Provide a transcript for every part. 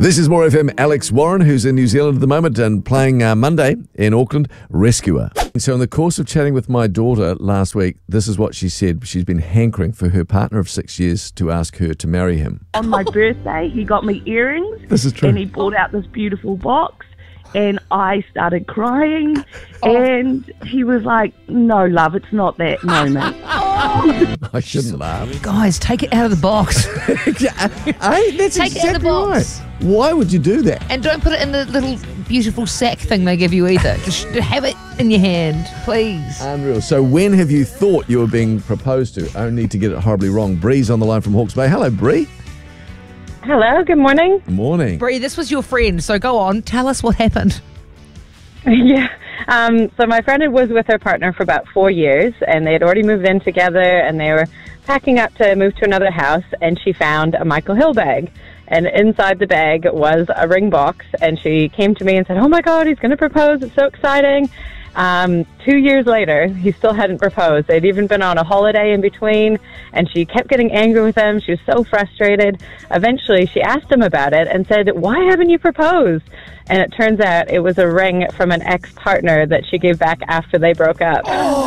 This is More FM. Alex Warren, who's in New Zealand at the moment and playing Monday in Auckland, Rescuer. So in the course of chatting with my daughter last week, this is what she said. She's been hankering for her partner of 6 years to ask her to marry him. On my birthday, he got me earrings. This is true. And he brought out this beautiful box. And I started crying. And he was like, no, love, it's not that moment. I shouldn't laugh. Guys, take it out of the box. Hey, that's Take it out of the exactly box. right. Why would you do that? And don't put it in the little beautiful sack thing they give you either. Just have it in your hand, please. Unreal. So when have you thought you were being proposed to, only to get it horribly wrong? Bree's on the line from Hawke's Bay. Hello, Bree. Hello, good morning. Morning. Bree, this was your friend, so go on. Tell us what happened. Yeah. So my friend was with her partner for about 4 years, and they had already moved in together, and they were packing up to move to another house, and she found a Michael Hill bag. And inside the bag was a ring box, and she came to me and said, oh my God, he's going to propose. It's so exciting. 2 years later, he still hadn't proposed. They'd even been on a holiday in between, and she kept getting angry with him. She was so frustrated. Eventually, she asked him about it and said, why haven't you proposed? And it turns out it was a ring from an ex-partner that she gave back after they broke up.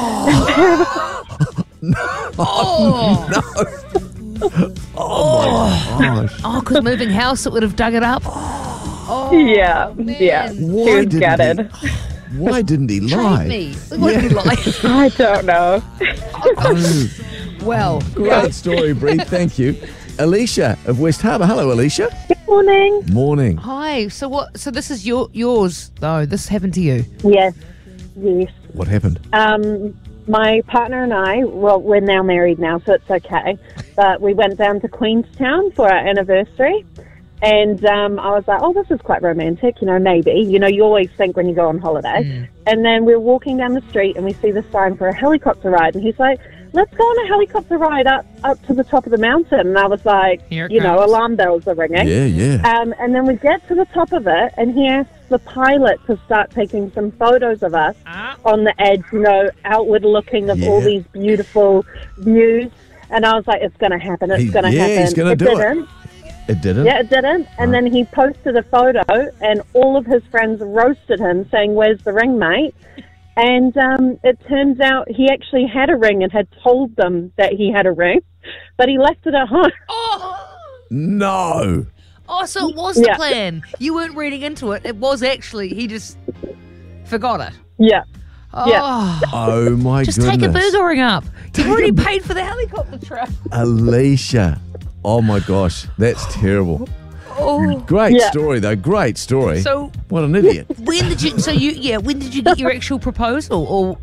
Oh my gosh. Oh, because moving house, it would have dug it up. Yeah. She was gutted. Why didn't he Trade lie? me. What did he lie? I don't know. Well, Great story, Bree. Thank you. Alicia of West Harbour. Hello, Alicia. Good morning. Morning. hi. So what? So this is yours, though. This happened to you. Yes. What happened? My partner and I, well, we're now married now, so it's okay. But we went down to Queenstown for our anniversary. And I was like, oh, this is quite romantic, maybe. You always think when you go on holiday. And then we're walking down the street and we see the sign for a helicopter ride. And he's like, let's go on a helicopter ride up to the top of the mountain. And I was like, Here it comes. alarm bells are ringing. Yeah. And then we get to the top of it, and he asks the pilot to start taking some photos of us on the edge, outward looking of all these beautiful views. And I was like, it's going to happen. It's going to happen. He's going to do it. It didn't? Yeah, it didn't. And then he posted a photo, and all of his friends roasted him, saying, where's the ring, mate? And it turns out he actually had a ring and had told them that he had a ring, but he left it at home. No. Oh, so it was the plan. You weren't reading into it. It was actually, he just forgot it. Yeah. Oh, Oh, my just goodness. take a burgering up. You've already paid for the helicopter trip. Alicia. Oh, my gosh. That's terrible. Oh. Great story, though. Great story. So What an idiot. when did you? When did you get your actual proposal? Or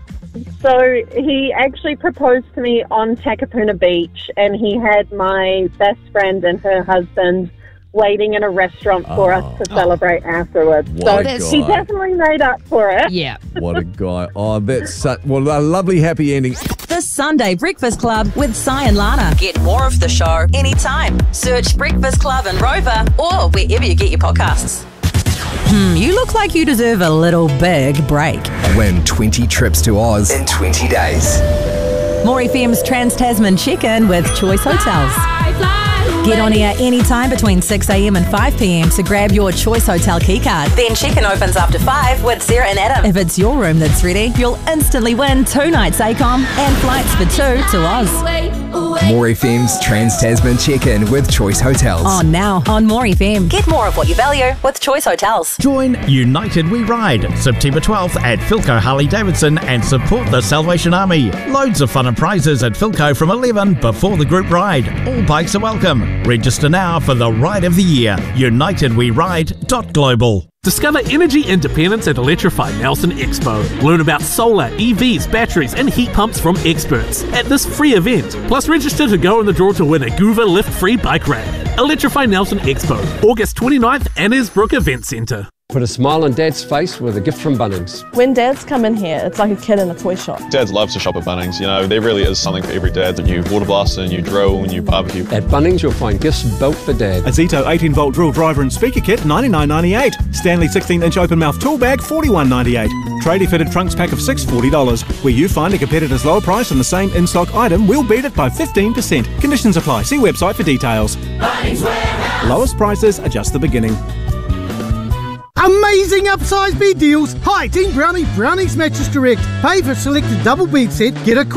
So he actually proposed to me on Takapuna Beach, and he had my best friend and her husband waiting in a restaurant for us to celebrate afterwards. What So a he guy. definitely made up for it. yeah. What a guy. Oh, that's such, a lovely happy ending. The Sunday Breakfast Club with Si and Lana. Get more of the show anytime. Search Breakfast Club in Rover or wherever you get your podcasts. You look like you deserve a little big break. Win 20 trips to Oz in 20 days. More FM's Trans-Tasman check-in with Choice Hotels. Get on air anytime between 6 a.m. and 5 p.m. to grab your Choice Hotel keycard. Then check-in opens after 5 with Sarah and Adam. If it's your room that's ready, you'll instantly win 2 nights ACOM and flights for 2 to Oz. More FM's Trans-Tasman check-in with Choice Hotels. On now on More FM. Get more of what you value with Choice Hotels. Join United We Ride September 12th at Philco Harley Davidson and support the Salvation Army. Loads of fun and prizes at Philco from 11 before the group ride. All bikes are welcome. Register now for the Ride of the Year. UnitedWeRide.global. Discover energy independence at Electrify Nelson Expo. Learn about solar, EVs, batteries and heat pumps from experts at this free event. Plus register to go in the draw to win a Guva lift-free bike rack. Electrify Nelson Expo, August 29th, Annesbrook Event Centre. Put a smile on Dad's face with a gift from Bunnings. When dads come in here, it's like a kid in a toy shop. Dads love to shop at Bunnings. There really is something for every dad. A new water blaster, a new drill, a new barbecue. At Bunnings, you'll find gifts built for Dad. A Zito 18-volt drill driver and speaker kit, $99.98. Stanley 16-inch open-mouth tool bag, $41.98. Tradie-fitted trunks pack of 6, $40. Where you find a competitor's lower price on the same in-stock item, we'll beat it by 15%. Conditions apply. See website for details. Bunnings Warehouse. Lowest prices are just the beginning. Amazing upsize bed deals. Hi, Team Brownie, Brownie's Mattress Direct. Pay for selected double bed set, get a